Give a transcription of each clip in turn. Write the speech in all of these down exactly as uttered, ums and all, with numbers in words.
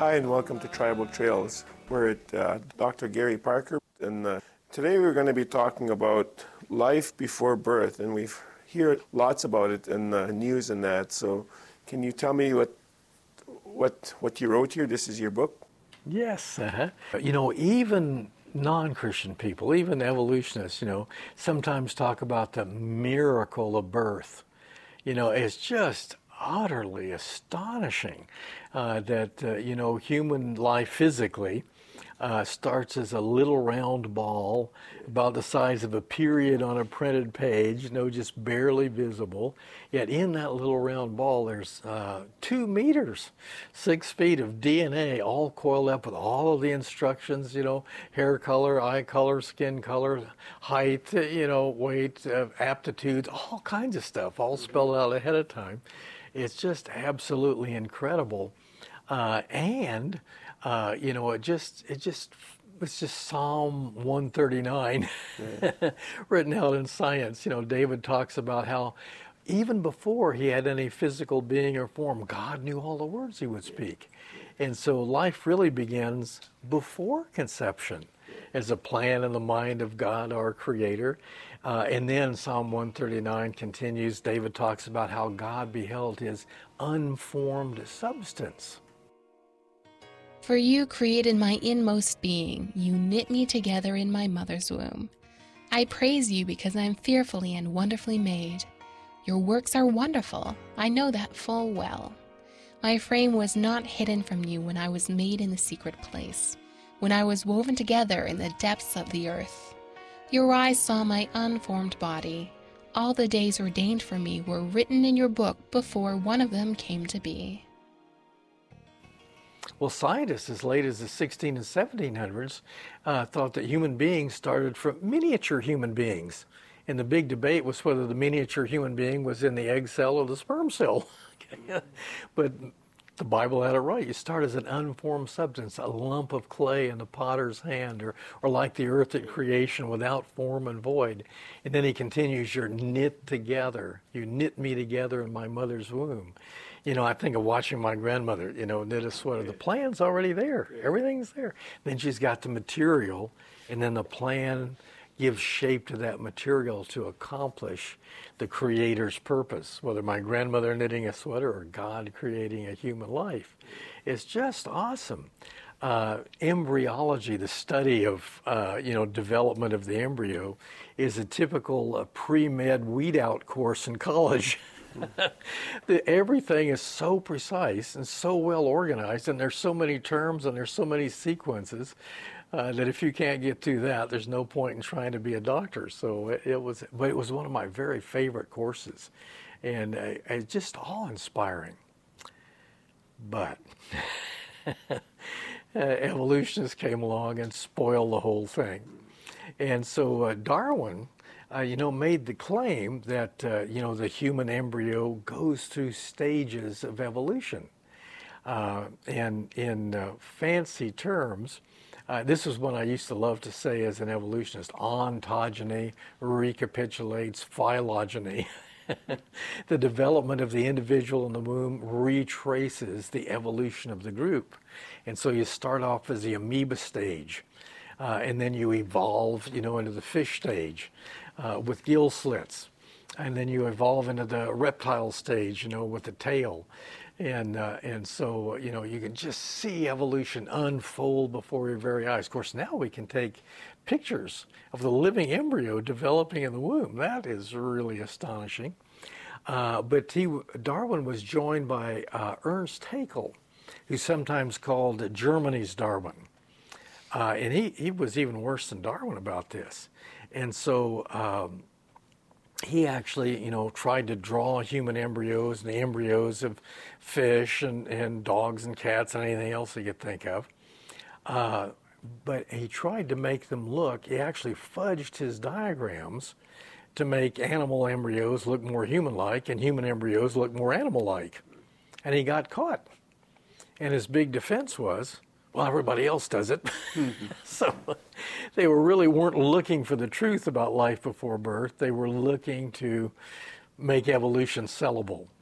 Hi and welcome to Tribal Trails. We're at uh, Doctor Gary Parker, and uh, today we're going to be talking about life before birth, and we hear lots about it in the news and that. So, can you tell me what what what you wrote here? This is your book. Yes. Uh-huh. You know, even non-Christian people, even evolutionists, you know, sometimes talk about the miracle of birth. You know, it's just utterly astonishing uh, that, uh, you know, human life physically uh, starts as a little round ball about the size of a period on a printed page, you know, just barely visible. Yet in that little round ball, there's uh, two meters, six feet of D N A all coiled up with all of the instructions, you know, hair color, eye color, skin color, height, you know, weight, uh, aptitudes, all kinds of stuff, all spelled out ahead of time. It's just absolutely incredible. Uh, and, uh, you know, it just, it just, it's just Psalm one thirty-nine yeah. written out in science. You know, David talks about how even before he had any physical being or form, God knew all the words he would speak. And so life really begins before conception as a plan in the mind of God, our Creator. Uh, and then Psalm one thirty-nine continues. David talks about how God beheld his unformed substance. For you created my inmost being. You knit me together in my mother's womb. I praise you because I am fearfully and wonderfully made. Your works are wonderful. I know that full well. My frame was not hidden from you when I was made in the secret place, when I was woven together in the depths of the earth. Your eyes saw my unformed body. All the days ordained for me were written in your book before one of them came to be. Well, scientists as late as the sixteen and seventeen hundreds uh, thought that human beings started from miniature human beings. And the big debate was whether the miniature human being was in the egg cell or the sperm cell. But the Bible had it right. You start as an unformed substance, a lump of clay in the potter's hand, or, or like the earth at creation without form and void. And then he continues, you're knit together. You knit me together in my mother's womb. You know, I think of watching my grandmother, you know, knit a sweater. The plan's already there. Everything's there. Then she's got the material, and then the plan gives shape to that material to accomplish the Creator's purpose, whether my grandmother knitting a sweater or God creating a human life. It's just awesome. Uh, embryology, the study of, uh, you know, development of the embryo, is a typical uh, pre-med weed-out course in college. the, everything is so precise and so well organized, and there's so many terms and there's so many sequences uh, that if you can't get through that, there's no point in trying to be a doctor. So it, it was, but it was one of my very favorite courses, and uh, it's just awe-inspiring. But uh, evolutionists came along and spoiled the whole thing, and so uh, Darwin. Uh, you know, made the claim that, uh, you know, the human embryo goes through stages of evolution. Uh, and in uh, fancy terms, uh, this is what I used to love to say as an evolutionist: ontogeny recapitulates phylogeny. The development of the individual in the womb retraces the evolution of the group. And so you start off as the amoeba stage, uh, and then you evolve, you know, into the fish stage. Uh, with gill slits, and then you evolve into the reptile stage, you know, with the tail, and uh, and so you know you can just see evolution unfold before your very eyes. Of course, now we can take pictures of the living embryo developing in the womb. That is really astonishing. Uh, but he, Darwin was joined by uh, Ernst Haeckel, who's sometimes called Germany's Darwin, uh, and he he was even worse than Darwin about this. And so um, he actually, you know, tried to draw human embryos and the embryos of fish and, and dogs and cats and anything else that you could think of. Uh, but he tried to make them look, he actually fudged his diagrams to make animal embryos look more human-like and human embryos look more animal-like. And he got caught. And his big defense was, well, everybody else does it. Mm-hmm. So they were really weren't looking for the truth about life before birth. They were looking to make evolution sellable.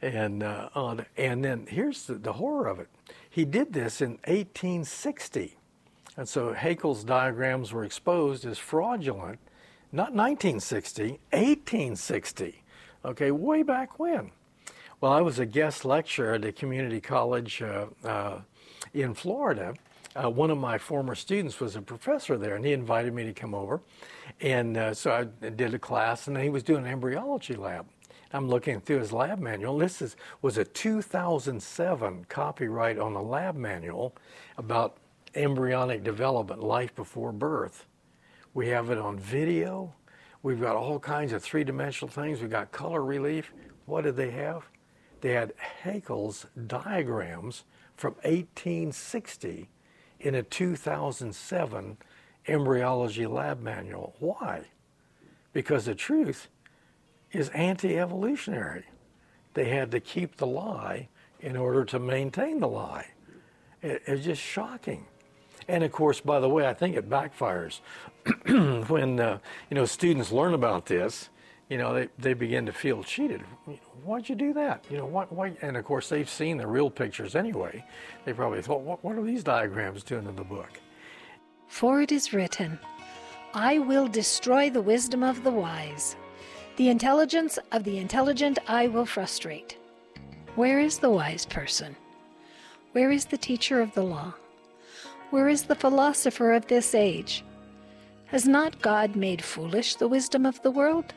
And uh, on, and then here's the, the horror of it. He did this in eighteen sixty. And so Haeckel's diagrams were exposed as fraudulent, not nineteen sixty, eighteen sixty. Okay, way back when. Well, I was a guest lecturer at a community college uh, uh, in Florida. Uh, one of my former students was a professor there, and he invited me to come over. And uh, so I did a class, and he was doing an embryology lab. I'm looking through his lab manual. This is, was a two thousand seven copyright on the lab manual about embryonic development, life before birth. We have it on video. We've got all kinds of three-dimensional things. We've got color relief. What did they have? They had Haeckel's diagrams from eighteen sixty in a two thousand seven embryology lab manual. Why? Because the truth is anti-evolutionary. They had to keep the lie in order to maintain the lie. It, it's just shocking. And of course, by the way, I think it backfires. When uh, you know, students learn about this, you know, they, they begin to feel cheated. Why'd you do that? You know, why, why? And of course, they've seen the real pictures anyway. They probably thought, what, what are these diagrams doing in the book? For it is written, I will destroy the wisdom of the wise. The intelligence of the intelligent I will frustrate. Where is the wise person? Where is the teacher of the law? Where is the philosopher of this age? Has not God made foolish the wisdom of the world?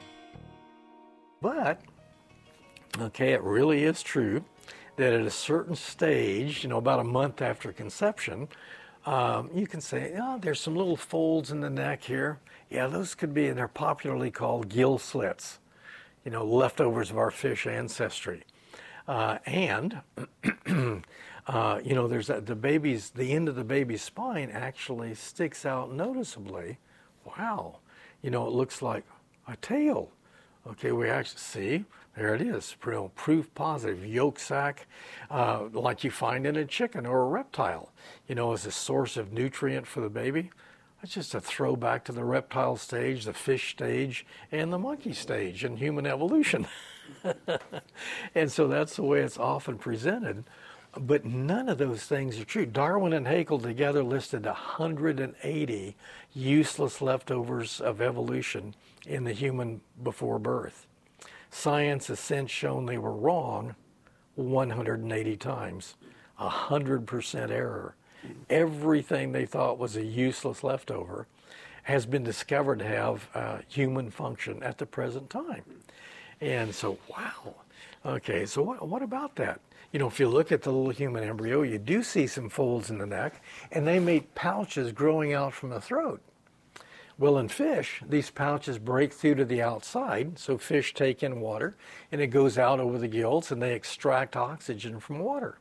But, okay, it really is true that at a certain stage, you know, about a month after conception, um, you can say, oh, there's some little folds in the neck here. Yeah, those could be, and they're popularly called gill slits, you know, leftovers of our fish ancestry. Uh, and, uh, you know, there's a, the baby's, the end of the baby's spine actually sticks out noticeably. Wow, you know, it looks like a tail. Okay, we actually see, there it is, proof positive, yolk sac, uh, like you find in a chicken or a reptile, you know, as a source of nutrient for the baby. It's just a throwback to the reptile stage, the fish stage, and the monkey stage in human evolution. And so that's the way it's often presented. But none of those things are true. Darwin and Haeckel together listed one hundred eighty useless leftovers of evolution in the human before birth. Science has since shown they were wrong one hundred eighty times, one hundred percent error. Everything they thought was a useless leftover has been discovered to have uh, human function at the present time. And so, wow. Okay, so what, what about that? You know, if you look at the little human embryo, you do see some folds in the neck, and they make pouches growing out from the throat. Well, in fish, these pouches break through to the outside, so fish take in water, and it goes out over the gills, and they extract oxygen from water.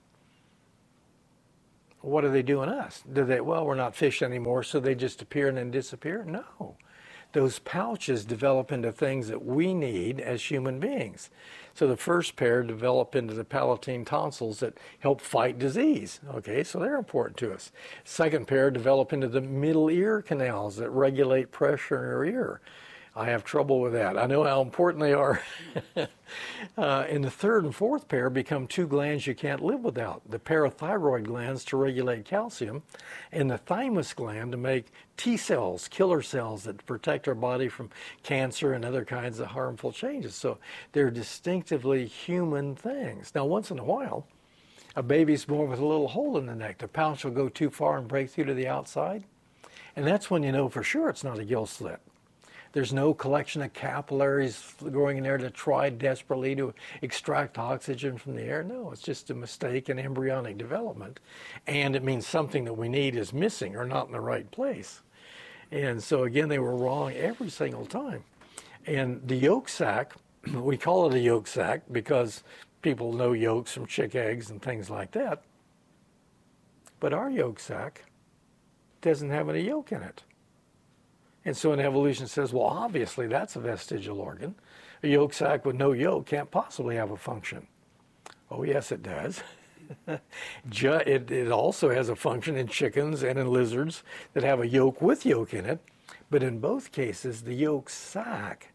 What do they do in us? Do they, well, we're not fish anymore, so they just appear and then disappear? No. Those pouches develop into things that we need as human beings. So the first pair develop into the palatine tonsils that help fight disease. Okay, so they're important to us. Second pair develop into the middle ear canals that regulate pressure in our ear. I have trouble with that. I know how important they are. uh, and the third and fourth pair become two glands you can't live without. The parathyroid glands to regulate calcium, and the thymus gland to make T cells, killer cells that protect our body from cancer and other kinds of harmful changes. So they're distinctively human things. Now, once in a while, a baby's born with a little hole in the neck. The pouch will go too far and break through to the outside. And that's when you know for sure it's not a gill slit. There's no collection of capillaries growing in there to try desperately to extract oxygen from the air. No, it's just a mistake in embryonic development. And it means something that we need is missing or not in the right place. And so again, they were wrong every single time. And the yolk sac, we call it a yolk sac because people know yolks from chick eggs and things like that. But our yolk sac doesn't have any yolk in it. And so an evolution says, well, obviously that's a vestigial organ. A yolk sac with no yolk can't possibly have a function. Oh, yes, it does. it, it also has a function in chickens and in lizards that have a yolk with yolk in it. But in both cases, the yolk sac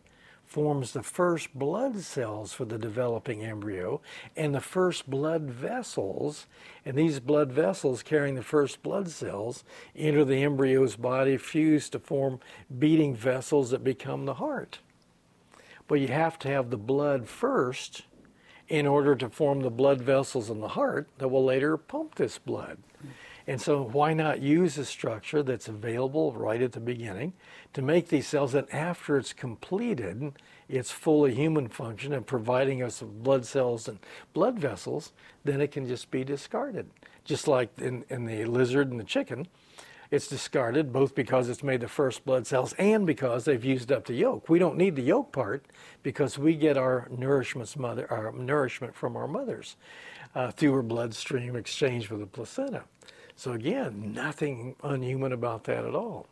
forms the first blood cells for the developing embryo and the first blood vessels. And these blood vessels carrying the first blood cells enter the embryo's body, fuse to form beating vessels that become the heart. But you have to have the blood first in order to form the blood vessels in the heart that will later pump this blood. And so why not use a structure that's available right at the beginning to make these cells that after it's completed, it's fully human function and providing us with blood cells and blood vessels, then it can just be discarded. Just like in, in the lizard and the chicken, it's discarded both because it's made the first blood cells and because they've used up the yolk. We don't need the yolk part because we get our nourishment, mother, our nourishment from our mothers uh, through our bloodstream exchange with the placenta. So again, nothing unhuman about that at all.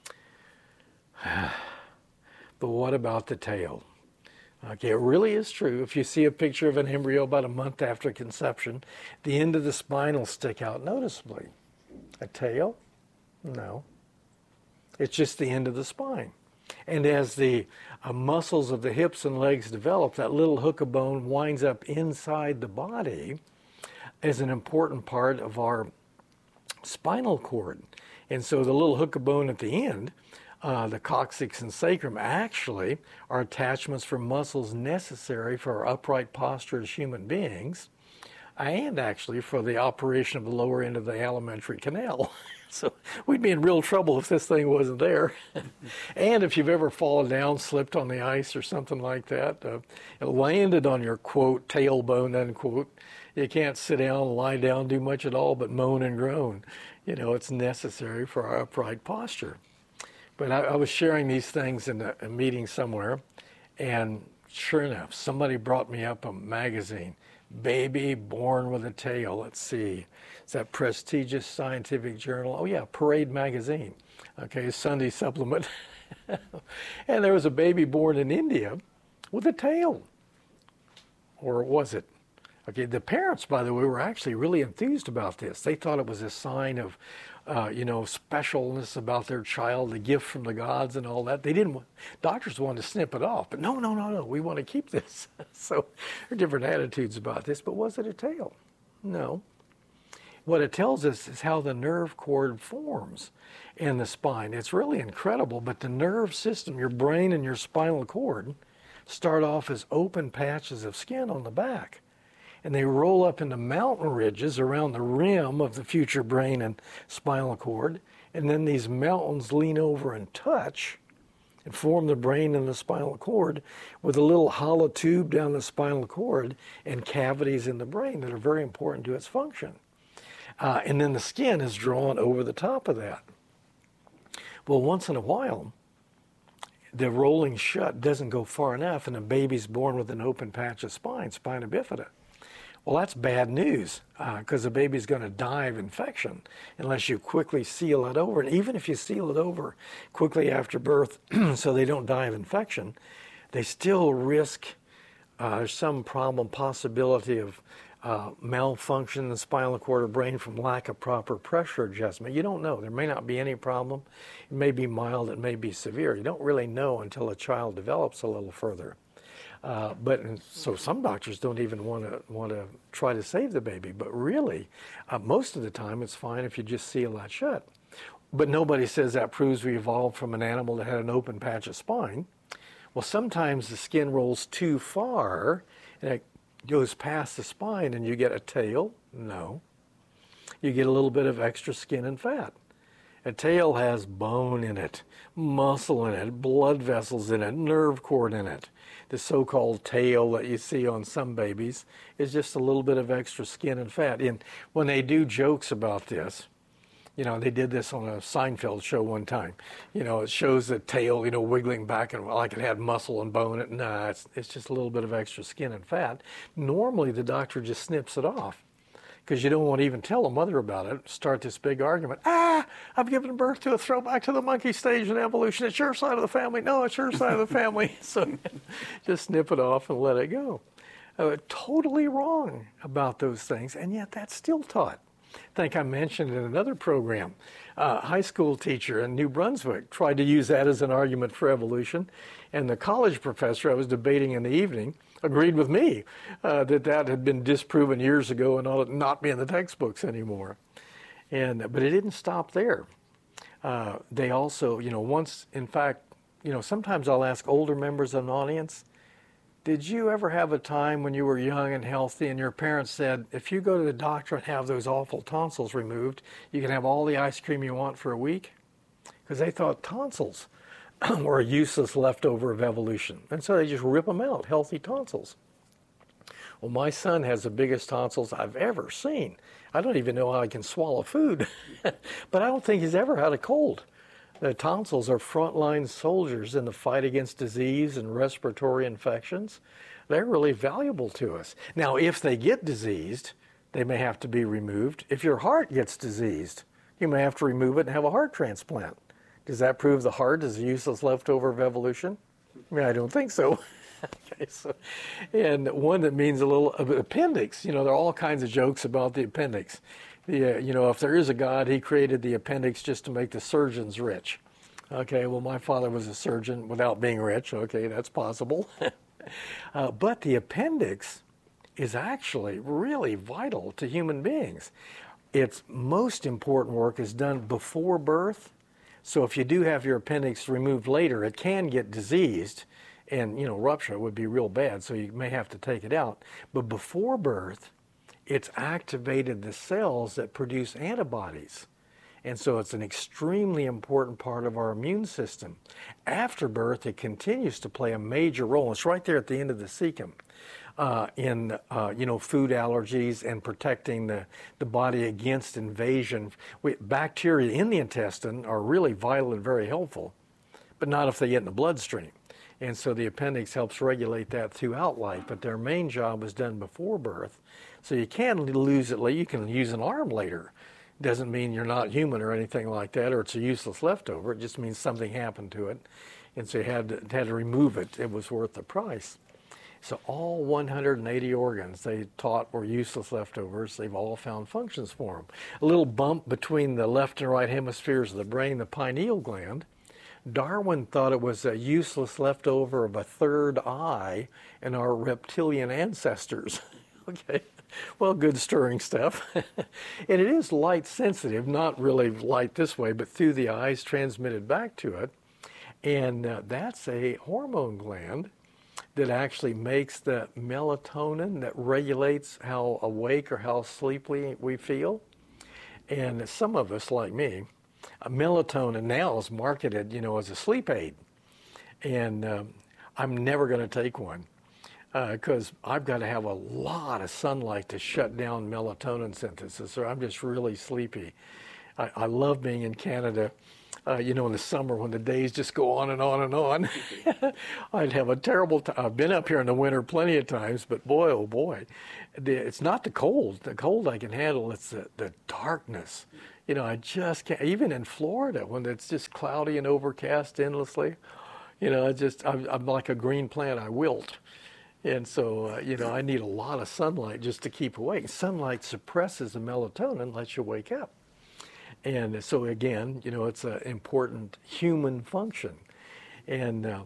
But what about the tail? Okay, it really is true. If you see a picture of an embryo about a month after conception, the end of the spine will stick out noticeably. A tail? No. It's just the end of the spine. And as the uh, muscles of the hips and legs develop, that little hook of bone winds up inside the body as an important part of our spinal cord. And so the little hook of bone at the end, uh, the coccyx and sacrum, actually are attachments for muscles necessary for our upright posture as human beings, and actually for the operation of the lower end of the alimentary canal. So we'd be in real trouble if this thing wasn't there. And if you've ever fallen down, slipped on the ice or something like that, uh, it landed on your, quote, tailbone, unquote, you can't sit down, lie down, do much at all but moan and groan. You know, it's necessary for our upright posture. But I, I was sharing these things in a, a meeting somewhere, and sure enough, somebody brought me up a magazine, Baby Born with a Tail. Let's see. It's that prestigious scientific journal. Oh, yeah, Parade Magazine. Okay, Sunday supplement. And there was a baby born in India with a tail. Or was it? Okay, the parents, by the way, were actually really enthused about this. They thought it was a sign of, uh, you know, specialness about their child, the gift from the gods and all that. They didn't, doctors wanted to snip it off, but no, no, no, no, we want to keep this. So there are different attitudes about this, but was it a tail? No. What it tells us is how the nerve cord forms in the spine. It's really incredible, but the nerve system, your brain and your spinal cord, start off as open patches of skin on the back. And they roll up into mountain ridges around the rim of the future brain and spinal cord. And then these mountains lean over and touch and form the brain and the spinal cord with a little hollow tube down the spinal cord and cavities in the brain that are very important to its function. Uh, and then the skin is drawn over the top of that. Well, once in a while, the rolling shut doesn't go far enough and a baby's born with an open patch of spine, spina bifida. Well, that's bad news because uh, the baby's going to die of infection unless you quickly seal it over. And even if you seal it over quickly after birth so they don't die of infection, they still risk uh, some problem, possibility of uh, malfunction in the spinal cord or brain from lack of proper pressure adjustment. You don't know. There may not be any problem. It may be mild. It may be severe. You don't really know until a child develops a little further. Uh, but and so some doctors don't even want to want to try to save the baby. But really, uh, most of the time, it's fine if you just seal that shut. But nobody says that proves we evolved from an animal that had an open patch of spine. Well, sometimes the skin rolls too far, and it goes past the spine, and you get a tail. No. You get a little bit of extra skin and fat. A tail has bone in it, muscle in it, blood vessels in it, nerve cord in it. The so-called tail that you see on some babies is just a little bit of extra skin and fat. And when they do jokes about this, you know, they did this on a Seinfeld show one time. You know, it shows the tail, you know, wiggling back and like it had muscle and bone. It, nah, it's, it's just a little bit of extra skin and fat. Normally, the doctor just snips it off because you don't want to even tell a mother about it. Start this big argument. Ah, I've given birth to a throwback to the monkey stage in evolution. It's your side of the family. No, it's your side of the family. So just snip it off and let it go. Uh, totally wrong about those things, and yet that's still taught. I think I mentioned in another program, a high school teacher in New Brunswick tried to use that as an argument for evolution, and the college professor I was debating in the evening agreed with me uh, that that had been disproven years ago and ought to not be in the textbooks anymore. And but it didn't stop there. Uh, they also, you know, once, in fact, you know, sometimes I'll ask older members of an audience, did you ever have a time when you were young and healthy and your parents said, if you go to the doctor and have those awful tonsils removed, you can have all the ice cream you want for a week? Because they thought tonsils were a useless leftover of evolution. And so they just rip them out, healthy tonsils. Well, my son has the biggest tonsils I've ever seen. I don't even know how he can swallow food, but I don't think he's ever had a cold. The tonsils are frontline soldiers in the fight against disease and respiratory infections. They're really valuable to us. Now, if they get diseased, they may have to be removed. If your heart gets diseased, you may have to remove it and have a heart transplant. Does that prove the heart is a useless leftover of evolution? I mean, I don't think so. Okay, so, and one that means a little uh, appendix. You know, there are all kinds of jokes about the appendix. The, uh, you know, if there is a God, he created the appendix just to make the surgeons rich. Okay, well, my father was a surgeon without being rich. Okay, that's possible. uh, but the appendix is actually really vital to human beings. Its most important work is done before birth. So if you do have your appendix removed later, it can get diseased. And, you know, rupture would be real bad, so you may have to take it out. But before birth, it's activated the cells that produce antibodies. And so it's an extremely important part of our immune system. After birth, it continues to play a major role. It's right there at the end of the cecum uh, in, uh, you know, food allergies and protecting the, the body against invasion. We, bacteria in the intestine are really vital and very helpful, but not if they get in the bloodstream. And so the appendix helps regulate that throughout life, but their main job is done before birth. So you can lose it later. You can use an arm later. Doesn't mean you're not human or anything like that, or it's a useless leftover. It just means something happened to it. And so you had to, had to remove it. It was worth the price. So all one hundred eighty organs they taught were useless leftovers. They've all found functions for them. A little bump between the left and right hemispheres of the brain, the pineal gland. Darwin thought it was a useless leftover of a third eye in our reptilian ancestors. Okay, well, good stirring stuff. And it is light sensitive, not really light this way, but through the eyes transmitted back to it. And uh, that's a hormone gland that actually makes the melatonin that regulates how awake or how sleepy we feel. And some of us, like me, Uh, melatonin now is marketed, you know, as a sleep aid, and um, I'm never going to take one because uh, I've got to have a lot of sunlight to shut down melatonin synthesis, or I'm just really sleepy. I, I love being in Canada, uh, you know, in the summer when the days just go on and on and on. I'd have a terrible time. I've been up here in the winter plenty of times, but boy, oh boy, the, it's not the cold. The cold I can handle, it's the, the darkness. You know, I just can't, even in Florida, when it's just cloudy and overcast endlessly, you know, I just, I'm, I'm like a green plant, I wilt. And so, uh, you know, I need a lot of sunlight just to keep awake. Sunlight suppresses the melatonin, lets you wake up. And so, again, you know, it's an important human function. And uh,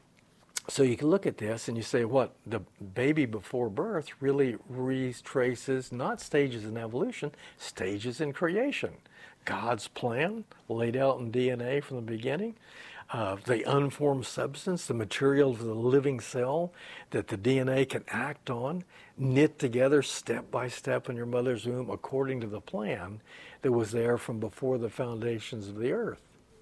so you can look at this and you say, what, the baby before birth really retraces not stages in evolution, stages in creation. God's plan laid out in D N A from the beginning, uh, the unformed substance, the material of the living cell that the D N A can act on, knit together step by step in your mother's womb according to the plan that was there from before the foundations of the earth.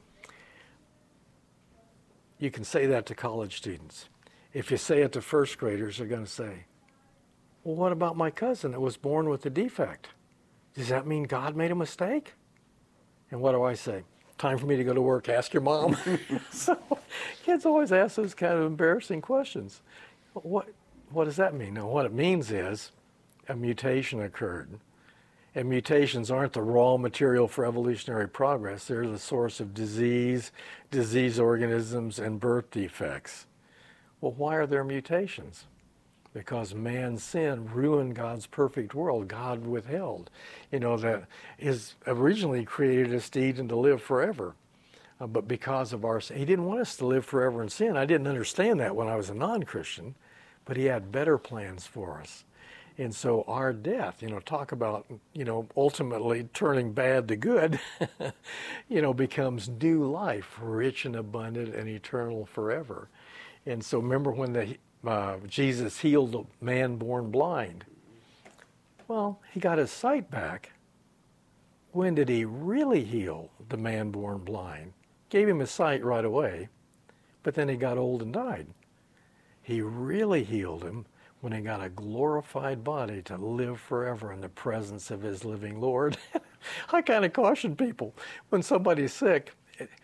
You can say that to college students. If you say it to first graders, they're going to say, well, what about my cousin that was born with a defect? Does that mean God made a mistake? And what do I say? Time for me to go to work, ask your mom. So kids always ask those kind of embarrassing questions. What, what does that mean? Now, what it means is a mutation occurred. And mutations aren't the raw material for evolutionary progress. They're the source of disease, disease organisms, and birth defects. Well, why are there mutations? because man's sin ruined God's perfect world. God withheld. You know, that is originally created us to eat and to live forever. Uh, but because of our sin, he didn't want us to live forever in sin. I didn't understand that when I was a non-Christian, but he had better plans for us. And so our death, you know, talk about, you know, ultimately turning bad to good, you know, becomes new life, rich and abundant and eternal forever. And so remember when the uh, Jesus healed a man born blind. Well, he got his sight back. When did he really heal the man born blind? Gave him his sight right away, but then he got old and died. He really healed him when he got a glorified body to live forever in the presence of his living Lord. I kind of caution people, when somebody's sick,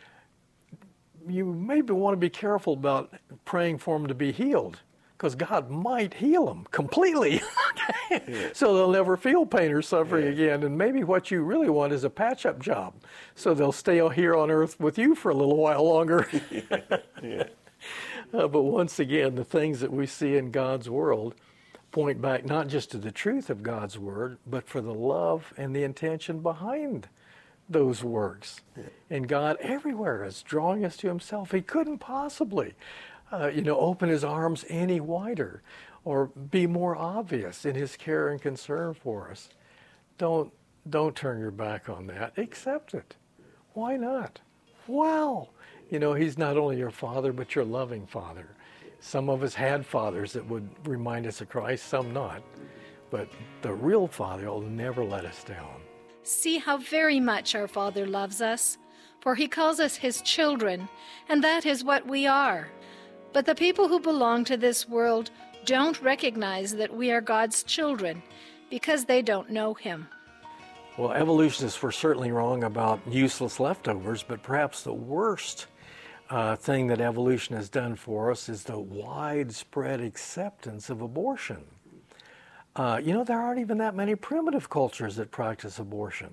you maybe want to be careful about praying for them to be healed, because God might heal them completely. Yeah. So they'll never feel pain or suffering yeah. again. And maybe what you really want is a patch-up job, so they'll stay here on earth with you for a little while longer. yeah. Yeah. Uh, but once again, the things that we see in God's world point back not just to the truth of God's word, but for the love and the intention behind those works. Yeah. And God everywhere is drawing us to himself. He couldn't possibly, uh, you know, open his arms any wider or be more obvious in his care and concern for us. Don't, don't turn your back on that. Accept it. Why not? Wow. You know, he's not only your father, but your loving father. Some of us had fathers that would remind us of Christ, some not. But the real Father will never let us down. See how very much our Father loves us, for he calls us his children, and that is what we are. But the people who belong to this world don't recognize that we are God's children because they don't know him. Well, evolutionists were certainly wrong about useless leftovers, but perhaps the worst uh, thing that evolution has done for us is the widespread acceptance of abortion. Uh, you know, there aren't even that many primitive cultures that practice abortion.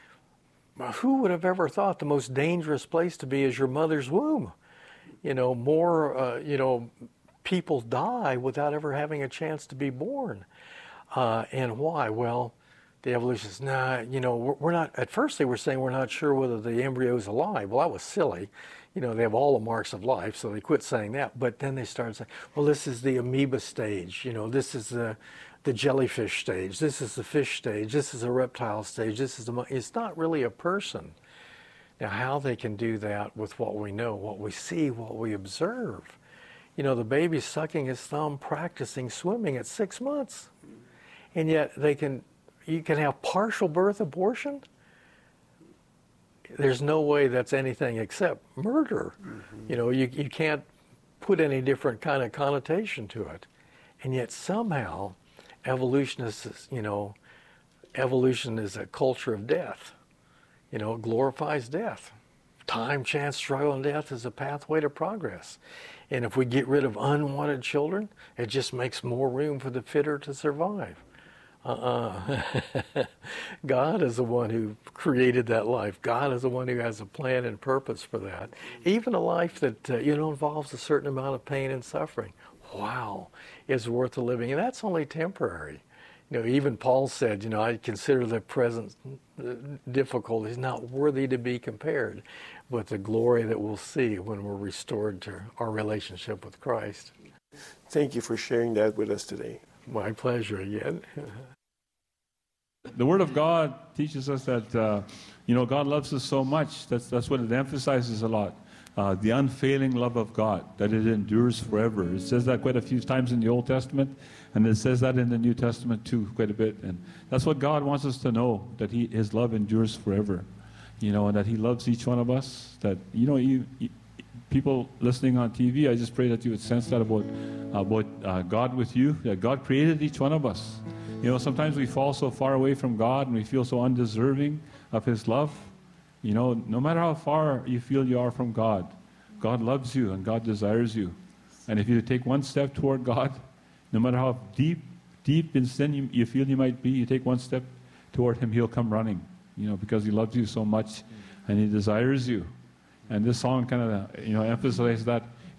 Who would have ever thought the most dangerous place to be is your mother's womb? You know, more, uh, you know, people die without ever having a chance to be born. Uh, and why? Well, the evolutionists, nah, you know, we're, we're not, at first they were saying we're not sure whether the embryo is alive. Well, that was silly. You know, they have all the marks of life, so they quit saying that. But then they started saying, well, this is the amoeba stage. You know, this is the, the jellyfish stage. This is the fish stage. This is a reptile stage. This is the, it's not really a person. Now, how they can do that with what we know, what we see, what we observe. You know, the baby's sucking his thumb, practicing swimming at six months. And yet they can, you can have partial birth abortion. There's no way that's anything except murder. Mm-hmm. You know, you, you can't put any different kind of connotation to it. And yet somehow evolutionists, you know, evolution is a culture of death. You know, it glorifies death. Time, chance, struggle, and death is a pathway to progress. And if we get rid of unwanted children, it just makes more room for the fitter to survive. Uh-uh. God is the one who created that life. God is the one who has a plan and purpose for that. Even a life that, uh, you know, involves a certain amount of pain and suffering, wow, is worth the living. And that's only temporary. You know, even Paul said, you know, I consider the present difficulties not worthy to be compared with the glory that we'll see when we're restored to our relationship with Christ. Thank you for sharing that with us today. My pleasure again. The Word of God teaches us that, uh, you know, God loves us so much. That's, that's what it emphasizes a lot. Uh, the unfailing love of God, that it endures forever. It says that quite a few times in the Old Testament, and it says that in the New Testament too, quite a bit. And that's what God wants us to know, that he, His love endures forever. You know, and that He loves each one of us. That, you know, you, you, people listening on T V, I just pray that you would sense that about, about uh, God with you, that God created each one of us. You know, sometimes we fall so far away from God and we feel so undeserving of His love. You know, no matter how far you feel you are from God, God loves you and God desires you. And if you take one step toward God, no matter how deep, deep in sin you, you feel you might be, you take one step toward Him, He'll come running, you know, because He loves you so much and He desires you. And this song kind of, you know, emphasizes that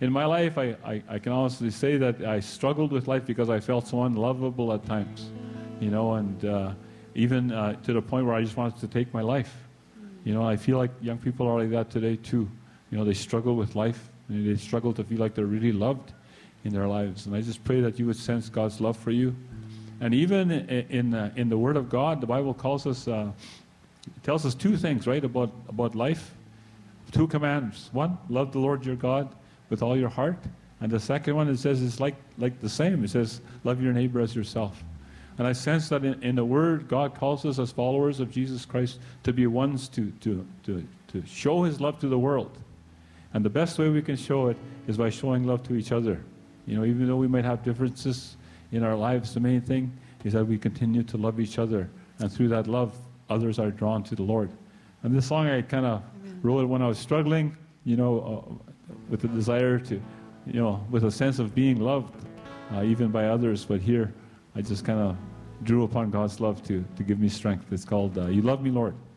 in my life, I, I, I can honestly say that I struggled with life because I felt so unlovable at times, you know, and uh, even uh, to the point where I just wanted to take my life. You know, I feel like young people are like that today too. You know, they struggle with life, and they struggle to feel like they're really loved in their lives. And I just pray that you would sense God's love for you. And even in in, uh, in the Word of God, the Bible calls us, uh, tells us two things, right, about about life. Two commands. One, love the Lord your God with all your heart. And the second one, it says, it's like, like the same. It says, love your neighbor as yourself. And I sense that in, in the Word, God calls us as followers of Jesus Christ to be ones to, to, to, to show His love to the world. And the best way we can show it is by showing love to each other. You know, even though we might have differences in our lives, the main thing is that we continue to love each other. And through that love, others are drawn to the Lord. And this song, I kind of wrote it when I was struggling, you know, uh, with a desire to, you know, with a sense of being loved, uh, even by others. But here, I just kind of drew upon God's love to, to give me strength. It's called uh, You Love Me, Lord.